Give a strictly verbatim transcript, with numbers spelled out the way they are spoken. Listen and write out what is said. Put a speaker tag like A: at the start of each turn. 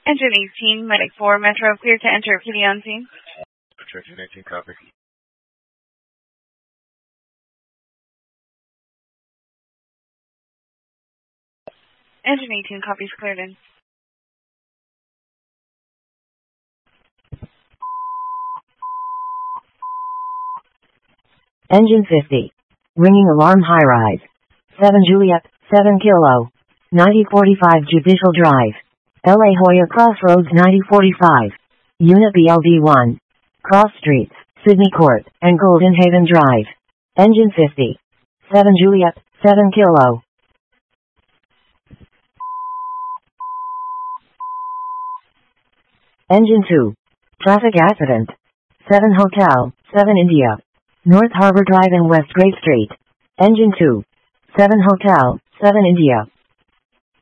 A: Engine eighteen, Medic four, Metro, clear to enter P D on scene.
B: Engine eighteen, copy.
A: Engine eighteen, copies cleared in.
C: Engine fifty. Ringing alarm high rise. seven Juliet, seven Kilo. ninety forty-five Judicial Drive. L A Hoyer Crossroads ninety forty-five. Unit B L D one. Cross Streets, Sydney Court, and Golden Haven Drive. Engine fifty. seven Juliet, seven Kilo. Engine two. Traffic accident. seven Hotel, seven India. North Harbor Drive and West Great Street. Engine two. seven Hotel, seven India.